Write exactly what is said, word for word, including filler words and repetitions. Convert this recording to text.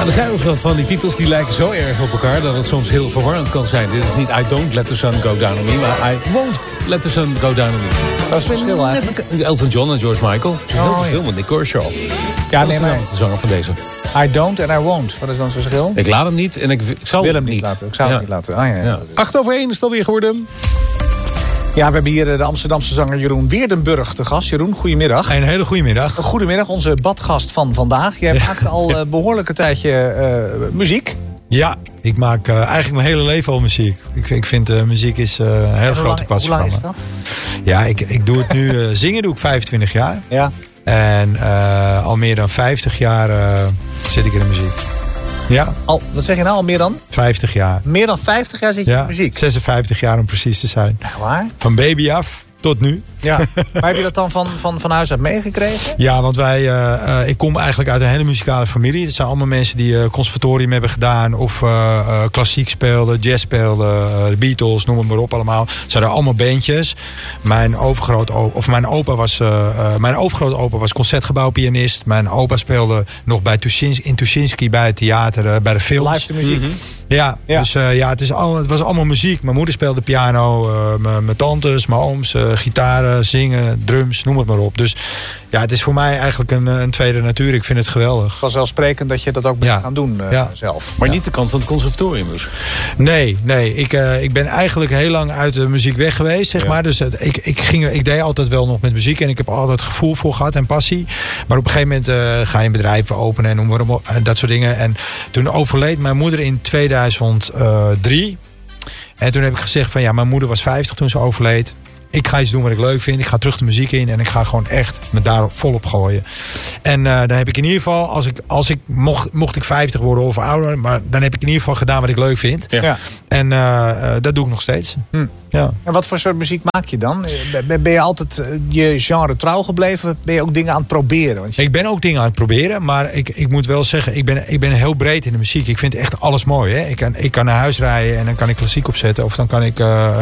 er zijn ook wel van die titels die lijken zo erg op elkaar dat het soms heel verwarrend kan zijn. Dit is niet I don't let the sun go down on me, maar I won't let the sun go down on me. Dat is het verschil eigenlijk. Elton John en George Michael. Dat is een heel Oh, verschil ja. met Nick Kershaw. Ja, Dat nee, is maar de zanger van deze. I don't and I won't. Wat is dan het verschil? Ik laat hem niet en ik, ik zal wil hem hem niet laten. Ik zou hem Ja. niet laten. Oh, ja, ja. Ja. Acht over één is het alweer geworden. Ja, we hebben hier de Amsterdamse zanger Jeroen Weerdenburg te gast. Jeroen, goedemiddag. Een hele goede middag. Goedemiddag, onze badgast van vandaag. Jij maakt al uh, behoorlijk een tijdje uh, muziek. Ja, ik maak uh, eigenlijk mijn hele leven al muziek. Ik, ik vind uh, muziek is uh, een hele grote passie van me. van Hoe lang me. is dat? Ja, ik, ik doe het nu. Uh, zingen doe ik vijfentwintig jaar. Ja. En uh, al meer dan vijftig jaar uh, zit ik in de muziek. Ja. Al, wat zeg je nou, al meer dan? vijftig jaar. Meer dan vijftig jaar zit je Ja, in de muziek? zesenvijftig jaar om precies te zijn. Echt waar? Van baby af tot nu. Ja. Maar heb je dat dan van, van, van huis uit meegekregen? Ja, want wij, uh, uh, ik kom eigenlijk uit een hele muzikale familie. Het zijn allemaal mensen die uh, conservatorium hebben gedaan. Of uh, uh, klassiek speelden, jazz speelden. Uh, de Beatles, noem het maar op allemaal. Het zijn er allemaal bandjes. Mijn overgroot of mijn opa was, uh, uh, mijn overgrootopa was concertgebouwpianist. Mijn opa speelde nog bij Tuschinski, in Tuschinski bij het theater, uh, bij de films. Live de muziek. Mm-hmm. Ja, Ja. dus uh, ja, het, is al, het was allemaal muziek. Mijn moeder speelde piano, uh, mijn tantes, mijn ooms, uh, gitaren, zingen, drums, noem het maar op. Dus ja, het is voor mij eigenlijk een, een tweede natuur. Ik vind het geweldig. Vanzelfsprekend dat je dat ook bent Ja. gaan doen uh, Ja. zelf. Maar Ja. niet de kant van het conservatorium dus. Nee, nee. Ik, uh, ik ben eigenlijk heel lang uit de muziek weg geweest, zeg Ja. maar. Dus uh, ik, ik, ging, ik deed altijd wel nog met muziek. En ik heb altijd gevoel voor gehad en passie. Maar op een gegeven moment uh, ga je een bedrijf openen en noem maar op, uh, dat soort dingen. En toen overleed mijn moeder in tweeduizend drie. En toen heb ik gezegd van ja, mijn moeder was vijftig toen ze overleed. Ik ga iets doen wat ik leuk vind. Ik ga terug de muziek in. En ik ga gewoon echt me daar volop gooien. En uh, dan heb ik in ieder geval, als ik, als ik mocht, mocht ik vijftig worden of ouder. Maar dan heb ik in ieder geval gedaan wat ik leuk vind. Ja. Ja. En uh, uh, dat doe ik nog steeds. Hm. Ja. En wat voor soort muziek maak je dan? Ben ben je altijd uh, je genre trouw gebleven? Ben je ook dingen aan het proberen? Want je... Ik ben ook dingen aan het proberen. Maar ik, ik moet wel zeggen, ik ben, ik ben heel breed in de muziek. Ik vind echt alles mooi. Hè? Ik, kan, ik kan naar huis rijden en dan kan ik klassiek opzetten. Of dan kan ik... Uh,